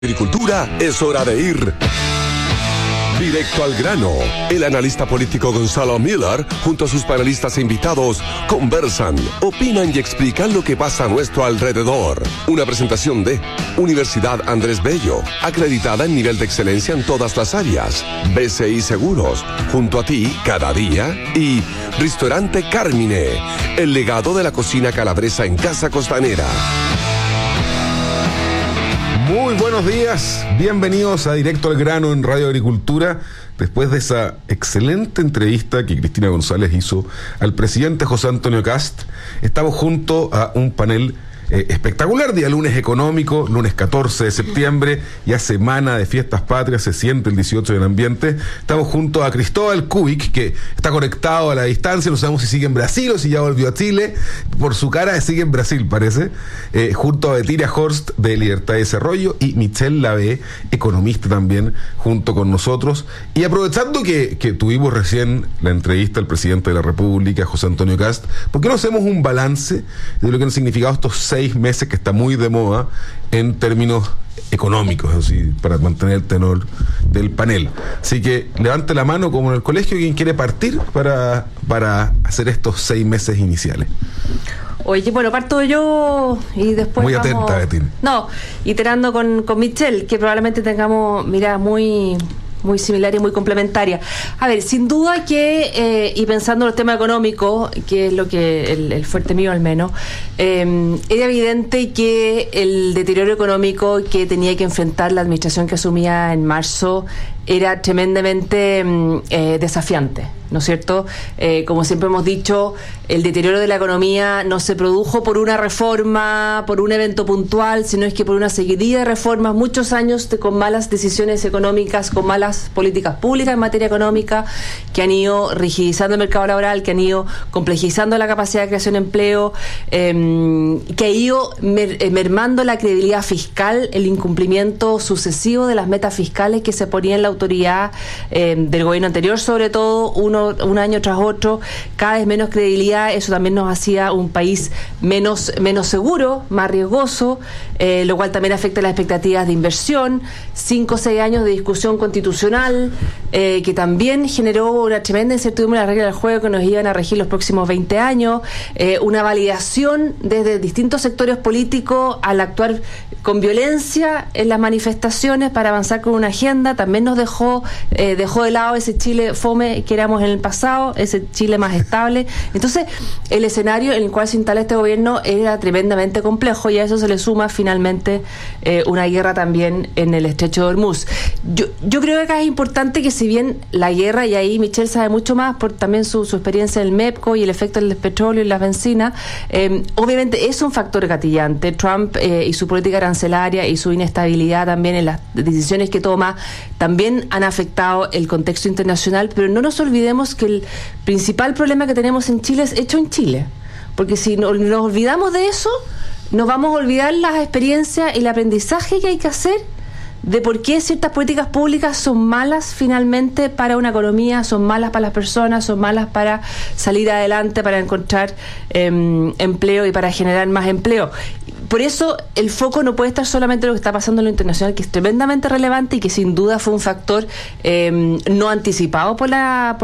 Agricultura, es hora de ir directo al grano. El analista político Gonzalo Miller, junto a sus panelistas e invitados, conversan, opinan y explican lo que pasa a nuestro alrededor. Una presentación de Universidad Andrés Bello, acreditada en nivel de excelencia en todas las áreas. BCI Seguros, junto a ti cada día. Y Restaurante Carmine, el legado de la cocina calabresa en Casa Costanera. Muy buenos días, bienvenidos a Directo al Grano en Radio Agricultura. Después de esa excelente entrevista que Cristina González hizo al presidente José Antonio Kast, estamos junto a un panel espectacular, día lunes económico, lunes 14 de septiembre, ya semana de fiestas patrias, se siente el 18 en el ambiente. Estamos junto a Cristóbal Kubik, que está conectado a la distancia, no sabemos si sigue en Brasil o si ya volvió a Chile, por su cara sigue en Brasil parece, junto a Bettina Horst de Libertad y Desarrollo y Michelle Lavé, economista también, junto con nosotros. Y aprovechando que tuvimos recién la entrevista al presidente de la República, José Antonio Kast, ¿por qué no hacemos un balance de lo que han significado estos 6 meses que está muy de moda en términos económicos, así, para mantener el tenor del panel? Así que levante la mano como en el colegio quien quiere partir para hacer estos 6 meses iniciales. Oye, bueno, parto yo y después muy atenta, Betín. No, iterando con Michelle, que probablemente tengamos miradas muy similar y muy complementaria. A ver, sin duda que, y pensando en el tema económico, que es lo que el fuerte mío al menos, era evidente que el deterioro económico que tenía que enfrentar la administración que asumía en marzo era tremendamente desafiante, ¿no es cierto? Como siempre hemos dicho, el deterioro de la economía no se produjo por una reforma, por un evento puntual, sino es que por una seguidilla de reformas, muchos años con malas decisiones económicas, con malas políticas públicas en materia económica, que han ido rigidizando el mercado laboral, que han ido complejizando la capacidad de creación de empleo, que ha ido mermando la credibilidad fiscal, el incumplimiento sucesivo de las metas fiscales que se ponían en la autoridad del gobierno anterior, sobre todo un año tras otro, cada vez menos credibilidad. Eso también nos hacía un país menos seguro, más riesgoso, lo cual también afecta las expectativas de inversión. 5 o 6 años de discusión constitucional que también generó una tremenda incertidumbre en las reglas del juego que nos iban a regir los próximos 20 años, una validación desde distintos sectores políticos al actuar con violencia en las manifestaciones para avanzar con una agenda. También nos dejó de lado ese Chile fome que éramos en el pasado, ese Chile más estable. Entonces, el escenario en el cual se instala este gobierno era tremendamente complejo, y a eso se le suma finalmente una guerra también en el estrecho de Hormuz. Yo creo que acá es importante que, si bien la guerra, y ahí Michelle sabe mucho más por también su experiencia en el MEPCO y el efecto del petróleo y las bencinas, obviamente es un factor gatillante. Trump y su política arancelaria y su inestabilidad también en las decisiones que toma también han afectado el contexto internacional, pero no nos olvidemos que el principal problema que tenemos en Chile es hecho en Chile, porque si nos olvidamos de eso, nos vamos a olvidar las experiencias y el aprendizaje que hay que hacer de por qué ciertas políticas públicas son malas finalmente para una economía, son malas para las personas, son malas para salir adelante, para encontrar empleo y para generar más empleo. Por eso el foco no puede estar solamente en lo que está pasando en lo internacional, que es tremendamente relevante y que sin duda fue un factor no anticipado por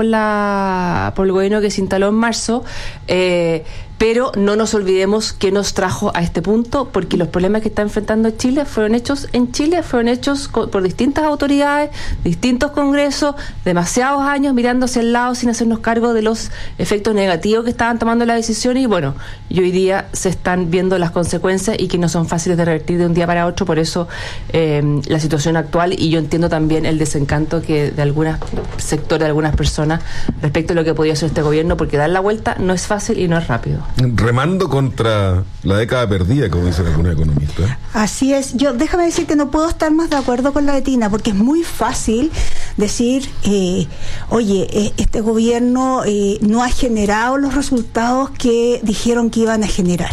el gobierno que se instaló en marzo, pero no nos olvidemos que nos trajo a este punto, porque los problemas que está enfrentando Chile fueron hechos en Chile, fueron hechos por distintas autoridades, distintos congresos, demasiados años mirando hacia el lado sin hacernos cargo de los efectos negativos que estaban tomando las decisiones, y bueno, y hoy día se están viendo las consecuencias y que no son fáciles de revertir de un día para otro. Por eso la situación actual, y yo entiendo también el desencanto que de algunos sectores, de algunas personas respecto a lo que podía hacer este gobierno, porque dar la vuelta no es fácil y no es rápido. Remando contra la década perdida, como dicen algunos economistas. Así es. Déjame decir que no puedo estar más de acuerdo con la Betina, porque es muy fácil decir, oye, este gobierno no ha generado los resultados que dijeron que iban a generar.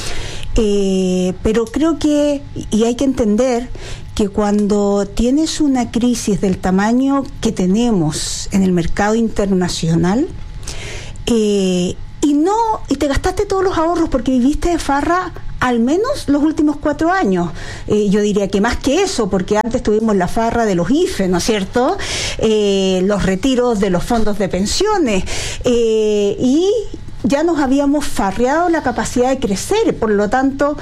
Pero creo que, y hay que entender que cuando tienes una crisis del tamaño que tenemos en el mercado internacional, y te gastaste todos los ahorros porque viviste de farra al menos los últimos 4 años. Yo diría que más que eso, porque antes tuvimos la farra de los IFE, ¿no es cierto? Los retiros de los fondos de pensiones, y ya nos habíamos farreado la capacidad de crecer. Por lo tanto,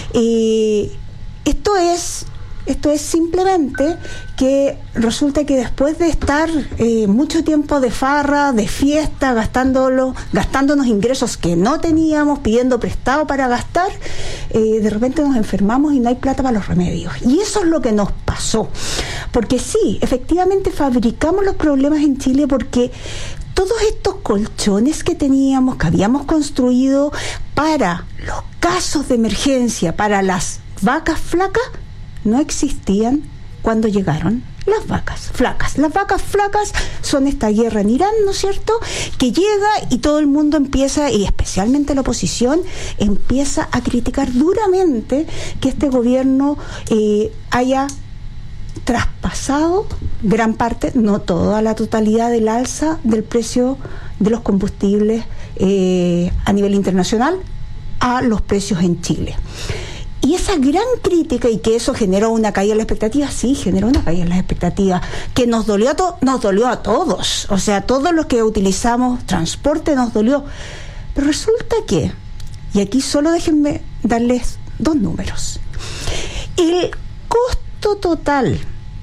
esto es simplemente que resulta que después de estar mucho tiempo de farra, de fiesta, gastándonos ingresos que no teníamos, pidiendo prestado para gastar, de repente nos enfermamos y no hay plata para los remedios. Y eso es lo que nos pasó. Porque sí, efectivamente fabricamos los problemas en Chile porque todos estos colchones que teníamos, que habíamos construido para los casos de emergencia, para las vacas flacas, no existían cuando llegaron las vacas flacas. Las vacas flacas son esta guerra en Irán, ¿no es cierto?, que llega y todo el mundo empieza, y especialmente la oposición, empieza a criticar duramente que este gobierno haya traspasado gran parte, no toda la totalidad del alza del precio de los combustibles a nivel internacional a los precios en Chile. Y esa gran crítica, y que eso generó una caída en la expectativa, sí, generó una caída en las expectativas, que nos dolió a todos. O sea, todos los que utilizamos transporte nos dolió. Pero resulta que, y aquí solo déjenme darles 2 números, el costo total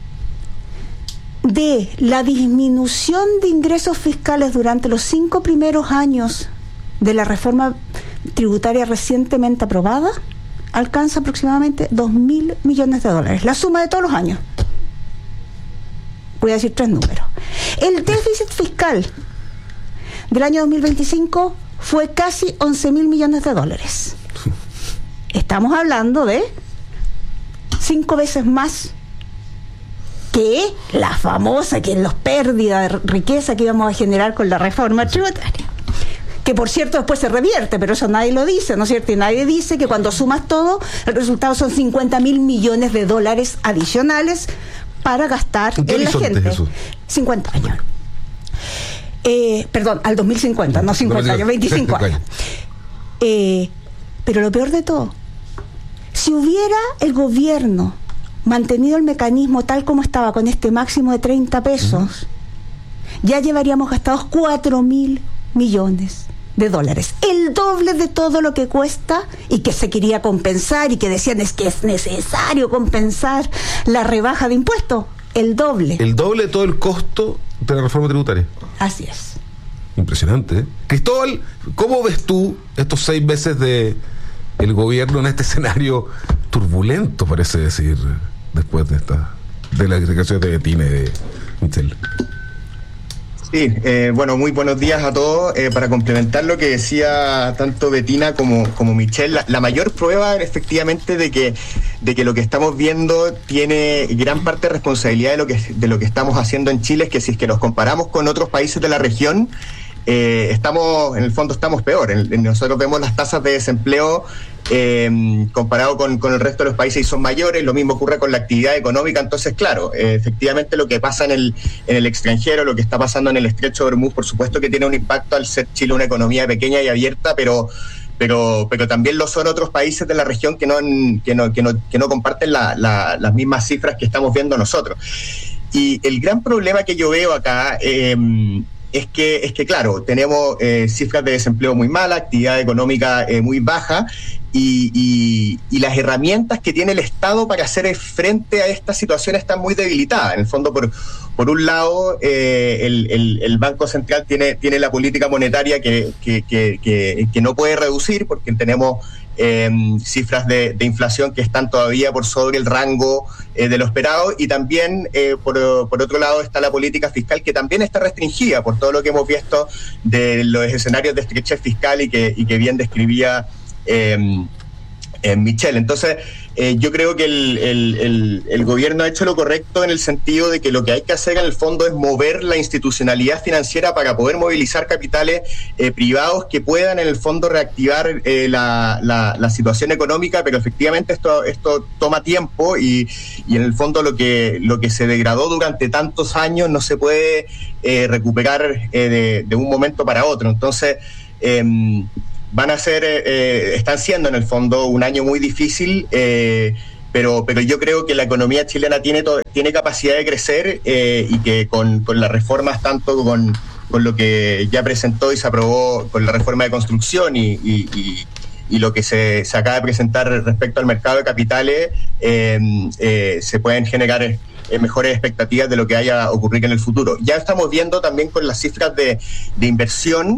de la disminución de ingresos fiscales durante los 5 primeros años de la reforma tributaria recientemente aprobada alcanza aproximadamente $2.000 millones. La suma de todos los años. Voy a decir 3 números. El déficit fiscal del año 2025 fue casi $11.000 millones. Estamos hablando de 5 veces más que la famosa, que los pérdidas de riqueza que íbamos a generar con la reforma tributaria. Que por cierto después se revierte, pero eso nadie lo dice, ¿no es cierto? Y nadie dice que cuando sumas todo, el resultado son $50.000 millones adicionales para gastar en la gente. Jesús? 50 años. Perdón, al 2050, no 50 años, 25 años. Pero lo peor de todo, si hubiera el gobierno mantenido el mecanismo tal como estaba, con este máximo de 30 pesos, ya llevaríamos gastados $4.000 millones. El doble de todo lo que cuesta, y que se quería compensar, y que decían es que es necesario compensar la rebaja de impuestos. El doble. El doble de todo el costo de la reforma tributaria. Así es. Impresionante, ¿eh? Cristóbal, ¿cómo ves tú estos 6 meses de el gobierno en este escenario turbulento, parece decir, después de las declaraciones de Betina y de Michel? Sí, bueno, muy buenos días a todos. Para complementar lo que decía tanto Betina como Michel, la mayor prueba efectivamente de que lo que estamos viendo tiene gran parte de responsabilidad de lo que estamos haciendo en Chile, es que si es que nos comparamos con otros países de la región, estamos peor. Nosotros vemos las tasas de desempleo comparado con el resto de los países y son mayores. Lo mismo ocurre con la actividad económica. Entonces, claro, efectivamente lo que pasa en el extranjero, lo que está pasando en el Estrecho de Hormuz, por supuesto que tiene un impacto al ser Chile una economía pequeña y abierta, pero también lo son otros países de la región que no comparten las mismas cifras que estamos viendo nosotros. Y el gran problema que yo veo acá es que claro, tenemos cifras de desempleo muy malas, actividad económica muy baja, y las herramientas que tiene el Estado para hacer frente a esta situación están muy debilitadas. En el fondo, por un lado, el Banco Central tiene la política monetaria que no puede reducir, porque tenemos cifras de inflación que están todavía por sobre el rango de lo esperado, y también por otro lado está la política fiscal, que también está restringida por todo lo que hemos visto de los escenarios de estrechez fiscal y que bien describía Michel. Entonces, yo creo que el gobierno ha hecho lo correcto en el sentido de que lo que hay que hacer en el fondo es mover la institucionalidad financiera para poder movilizar capitales privados que puedan en el fondo reactivar la situación económica, pero efectivamente esto toma tiempo y en el fondo lo que se degradó durante tantos años no se puede recuperar de un momento para otro. Entonces, van a ser, están siendo en el fondo un año muy difícil, pero yo creo que la economía chilena tiene capacidad de crecer, y que con las reformas, tanto con lo que ya presentó y se aprobó con la reforma de construcción y lo que se acaba de presentar respecto al mercado de capitales, se pueden generar mejores expectativas de lo que vaya a ocurrir en el futuro. Ya estamos viendo también con las cifras de inversión,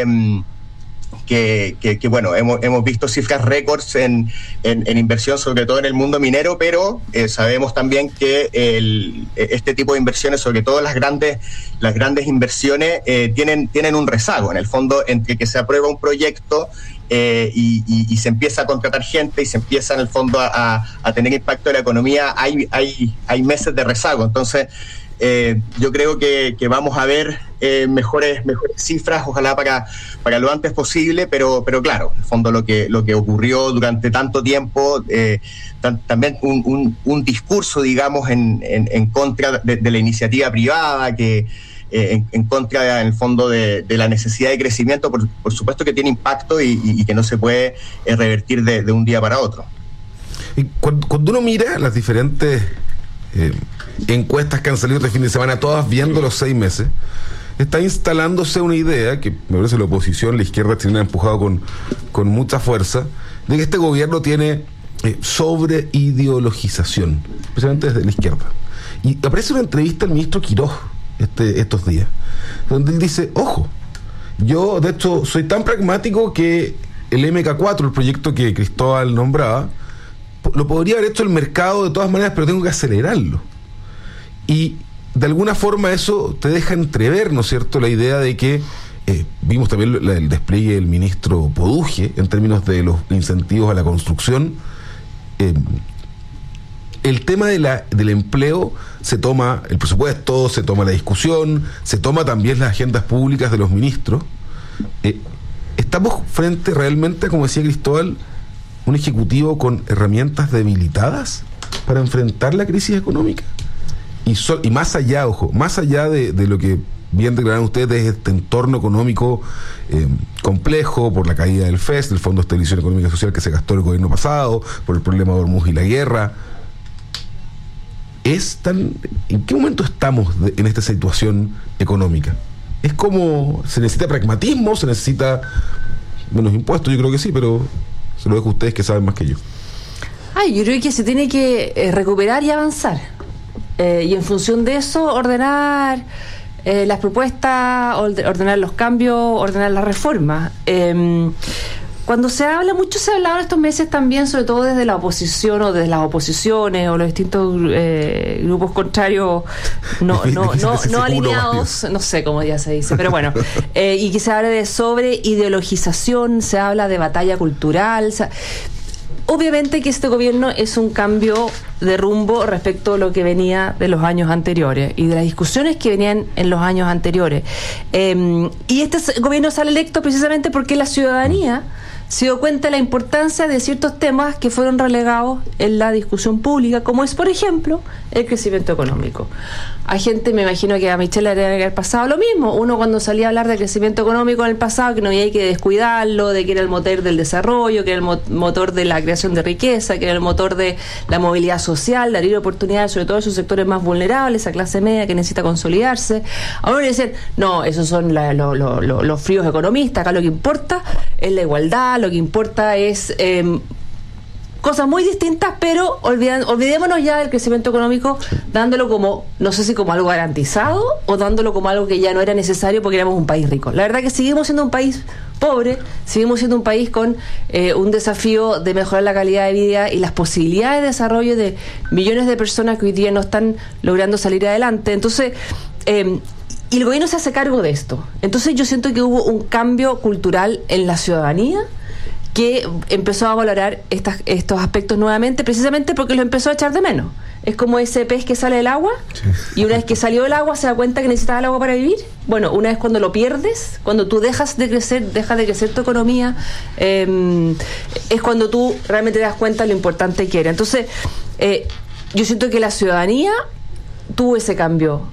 que bueno, hemos visto cifras récords en inversión, sobre todo en el mundo minero, pero sabemos también que este tipo de inversiones, sobre todo las grandes inversiones, tienen un rezago, en el fondo, entre que se aprueba un proyecto y se empieza a contratar gente y se empieza en el fondo a tener impacto en la economía, hay meses de rezago. Entonces yo creo que vamos a ver mejores cifras, ojalá para lo antes posible, pero claro, en el fondo lo que ocurrió durante tanto tiempo, también un discurso, digamos, en contra de la iniciativa privada, que en contra, en el fondo, de la necesidad de crecimiento, por supuesto que tiene impacto y que no se puede revertir de un día para otro. Y cuando uno mira las diferentes encuestas que han salido este fin de semana, todas viendo los 6 meses, está instalándose una idea que me parece la oposición, la izquierda chilena, ha empujado con mucha fuerza, de que este gobierno tiene sobreideologización, especialmente desde la izquierda. Y aparece una entrevista al ministro Quirós estos días, donde él dice: ojo, yo de hecho soy tan pragmático que el MK4, el proyecto que Cristóbal nombraba, lo podría haber hecho el mercado de todas maneras, pero tengo que acelerarlo. Y de alguna forma eso te deja entrever, ¿no es cierto?, la idea de que vimos también el despliegue del ministro Poduje en términos de los incentivos a la construcción. El tema del empleo, se toma el presupuesto, se toma la discusión, se toma también las agendas públicas de los ministros. Estamos frente realmente, como decía Cristóbal, un ejecutivo con herramientas debilitadas para enfrentar la crisis económica. Y más allá, ojo, más allá de lo que bien declararon ustedes, de este entorno económico complejo, por la caída del FES, del Fondo de Estabilización Económica y Social, que se gastó el gobierno pasado, por el problema de Hormuz y la guerra. ¿En qué momento estamos en esta situación económica? Es como, ¿se necesita pragmatismo? ¿Se necesita menos impuestos? Yo creo que sí, pero se lo dejo a ustedes, que saben más que yo. Yo creo que se tiene que recuperar y avanzar. Y en función de eso, ordenar las propuestas, ordenar los cambios, ordenar las reformas. Cuando se ha hablado en estos meses también, sobre todo desde la oposición o desde las oposiciones o los distintos grupos contrarios no alineados, no sé cómo ya se dice, pero bueno, y que se habla de sobreideologización, se habla de batalla cultural. Obviamente que este gobierno es un cambio de rumbo respecto a lo que venía de los años anteriores y de las discusiones que venían en los años anteriores. Y este gobierno sale electo precisamente porque la ciudadanía se dio cuenta de la importancia de ciertos temas que fueron relegados en la discusión pública, como es, por ejemplo, el crecimiento económico. Hay gente, me imagino que a Michelle le habría que haber pasado lo mismo. Uno, cuando salía a hablar de crecimiento económico en el pasado, que no había que descuidarlo, de que era el motor del desarrollo, que era el motor de la creación de riqueza, que era el motor de la movilidad social, de abrir oportunidades, sobre todo en esos sectores más vulnerables, esa clase media que necesita consolidarse. Ahora le dicen, no, esos son los fríos economistas, acá lo que importa es la igualdad, lo que importa es cosas muy distintas, pero olvidémonos ya del crecimiento económico, dándolo como, no sé si como algo garantizado o dándolo como algo que ya no era necesario porque éramos un país rico. La verdad que seguimos siendo un país pobre, seguimos siendo un país con un desafío de mejorar la calidad de vida y las posibilidades de desarrollo de millones de personas que hoy día no están logrando salir adelante. Entonces, y el gobierno se hace cargo de esto. Entonces yo siento que hubo un cambio cultural en la ciudadanía que empezó a valorar estos aspectos nuevamente, precisamente porque los empezó a echar de menos. Es como ese pez que sale del agua, sí, y una vez que salió del agua se da cuenta que necesitaba el agua para vivir. Bueno, una vez cuando lo pierdes, cuando tú dejas de crecer tu economía, es cuando tú realmente te das cuenta de lo importante que era. Entonces, yo siento que la ciudadanía tuvo ese cambio,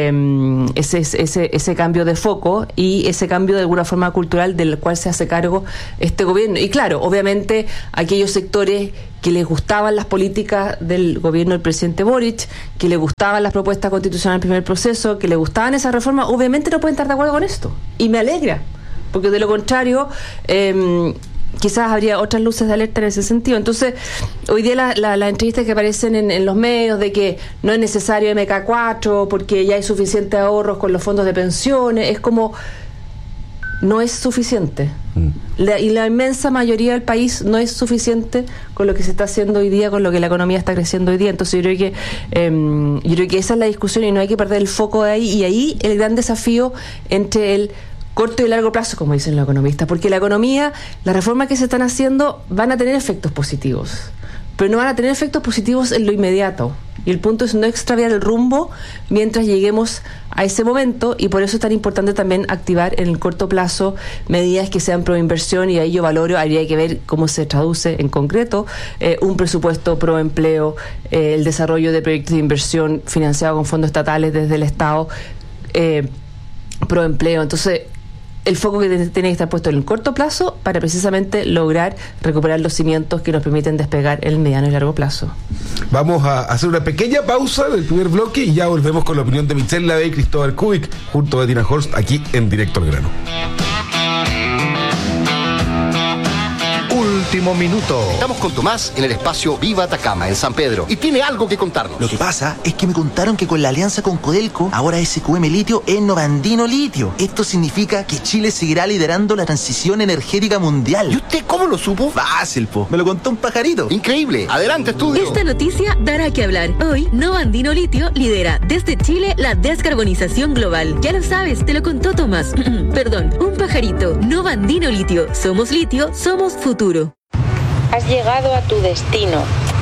ese cambio de foco y ese cambio de alguna forma cultural del cual se hace cargo este gobierno. Y claro, obviamente aquellos sectores que les gustaban las políticas del gobierno del presidente Boric, que les gustaban las propuestas constitucionales del primer proceso, que les gustaban esas reformas, obviamente no pueden estar de acuerdo con esto. Y me alegra, porque de lo contrario quizás habría otras luces de alerta en ese sentido. Entonces, hoy día las entrevistas que aparecen en los medios de que no es necesario MK4 porque ya hay suficientes ahorros con los fondos de pensiones, es como, no es suficiente. Y la inmensa mayoría del país no es suficiente con lo que se está haciendo hoy día, con lo que la economía está creciendo hoy día. Entonces yo creo que esa es la discusión y no hay que perder el foco de ahí. Y ahí el gran desafío entre el corto y largo plazo, como dicen los economistas, porque la economía, las reformas que se están haciendo van a tener efectos positivos, pero no van a tener efectos positivos en lo inmediato. Y el punto es no extraviar el rumbo mientras lleguemos a ese momento, y por eso es tan importante también activar en el corto plazo medidas que sean pro inversión, y ahí yo valoro, habría que ver cómo se traduce en concreto un presupuesto pro empleo, el desarrollo de proyectos de inversión financiados con fondos estatales desde el Estado, pro empleo. Entonces, el foco que tiene que estar puesto en el corto plazo para precisamente lograr recuperar los cimientos que nos permiten despegar el mediano y largo plazo. Vamos a hacer una pequeña pausa del primer bloque y ya volvemos con la opinión de Michelle Lavey y Cristóbal Kubik junto a Bettina Horst aquí en Directo al Grano. Último minuto. Estamos con Tomás en el espacio Viva Atacama, en San Pedro, y tiene algo que contarnos. Lo que pasa es que me contaron que con la alianza con Codelco, ahora SQM Litio es Novandino Litio. Esto significa que Chile seguirá liderando la transición energética mundial. ¿Y usted cómo lo supo? Fácil, po. Me lo contó un pajarito. Increíble. Adelante, estudio. Esta noticia dará que hablar. Hoy, Novandino Litio lidera desde Chile la descarbonización global. Ya lo sabes, te lo contó Tomás. Perdón, un pajarito. Novandino Litio. Somos litio, somos futuro. Has llegado a tu destino.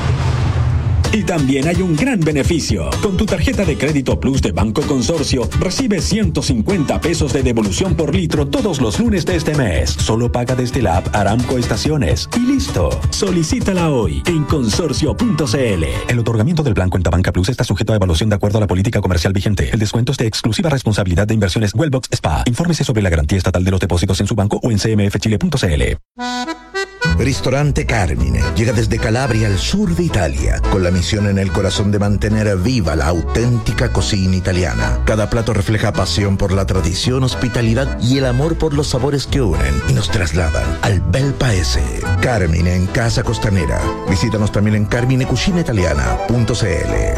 Y también hay un gran beneficio. Con tu tarjeta de crédito Plus de Banco Consorcio, recibes 150 pesos de devolución por litro todos los lunes de este mes. Solo paga desde la app Aramco Estaciones. Y listo. Solicítala hoy en consorcio.cl. El otorgamiento del plan Cuenta Banca Plus está sujeto a evaluación de acuerdo a la política comercial vigente. El descuento es de exclusiva responsabilidad de Inversiones Wellbox SPA. Infórmese sobre la garantía estatal de los depósitos en su banco o en cmfchile.cl. Ristorante Carmine llega desde Calabria al sur de Italia con la misión en el corazón de mantener viva la auténtica cocina italiana. Cada plato refleja pasión por la tradición, hospitalidad y el amor por los sabores que unen y nos trasladan al bel paese. Carmine en Casa Costanera. Visítanos también en carminecucinaitaliana.cl.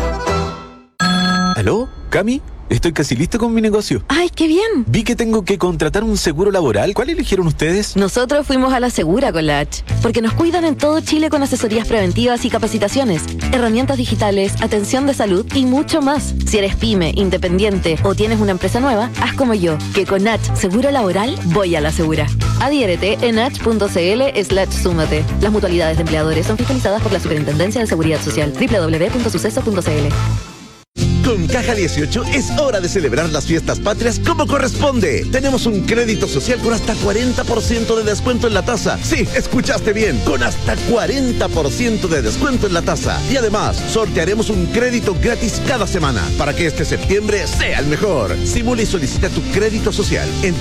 ¿Aló? ¿Cami? Estoy casi listo con mi negocio. ¡Ay, qué bien! Vi que tengo que contratar un seguro laboral. ¿Cuál eligieron ustedes? Nosotros fuimos a la Segura con la H, porque nos cuidan en todo Chile con asesorías preventivas y capacitaciones, herramientas digitales, atención de salud y mucho más. Si eres pyme, independiente o tienes una empresa nueva, haz como yo, que con H Seguro Laboral voy a la Segura. Adhiérete en h.cl/súmate. Las mutualidades de empleadores son fiscalizadas por la Superintendencia de Seguridad Social. www.suceso.cl. Con Caja 18 es hora de celebrar las fiestas patrias como corresponde. Tenemos un crédito social con hasta 40% de descuento en la tasa. Sí, escuchaste bien, con hasta 40% de descuento en la tasa. Y además, sortearemos un crédito gratis cada semana para que este septiembre sea el mejor. Simula y solicita tu crédito social en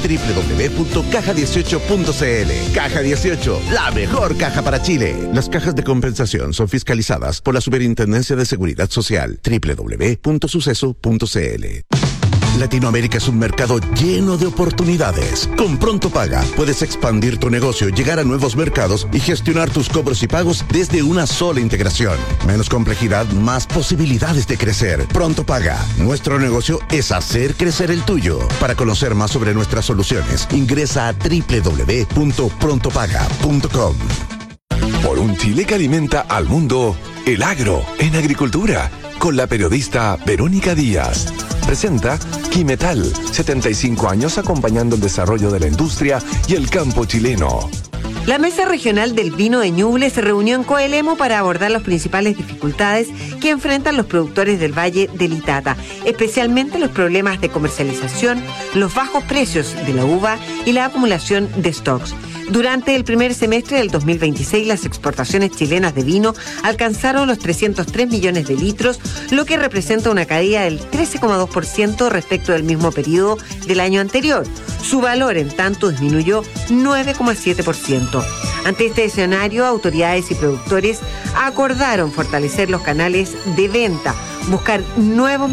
www.caja18.cl. Caja 18, la mejor caja para Chile. Las cajas de compensación son fiscalizadas por la Superintendencia de Seguridad Social. www.suceso.cl. Latinoamérica es un mercado lleno de oportunidades. Con Pronto Paga puedes expandir tu negocio, llegar a nuevos mercados y gestionar tus cobros y pagos desde una sola integración. Menos complejidad, más posibilidades de crecer. Pronto Paga. Nuestro negocio es hacer crecer el tuyo. Para conocer más sobre nuestras soluciones, ingresa a www.prontopaga.com. Por un Chile que alimenta al mundo, el agro en agricultura, con la periodista Verónica Díaz. Presenta Quimetal, 75 años acompañando el desarrollo de la industria y el campo chileno. La Mesa Regional del Vino de Ñuble se reunió en Coelemu para abordar las principales dificultades que enfrentan los productores del Valle del Itata, especialmente los problemas de comercialización, los bajos precios de la uva y la acumulación de stocks. Durante el primer semestre del 2026, las exportaciones chilenas de vino alcanzaron los 303 millones de litros, lo que representa una caída del 13,2% respecto del mismo periodo del año anterior. Su valor, en tanto, disminuyó 9,7%. Ante este escenario, autoridades y productores acordaron fortalecer los canales de venta, buscar nuevos